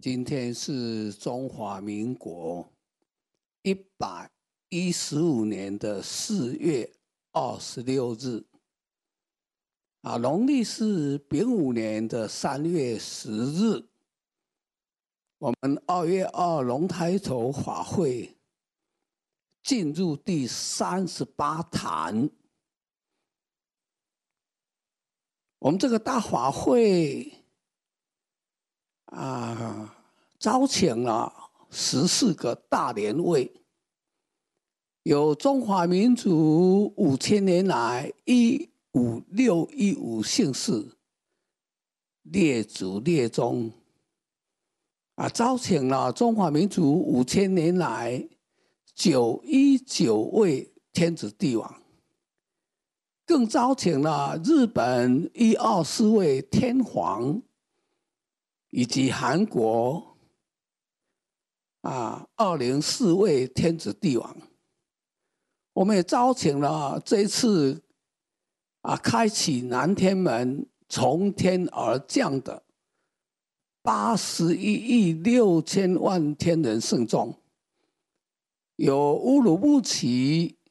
今天是中华民国115年的4月26日，农历是丙午年的3月10日。我们2月2龙抬头法会进入第38坛。我们这个大法会招请了14个大莲位，有中华民族5000年来15615姓氏列祖列宗，招请了中华民族5000年来919位天子帝王，更招请了日本124位天皇，以及韩国204位天子帝王。我们也招请了这一次开启南天门从天而降的81亿6千万天人圣众，有乌鲁木齐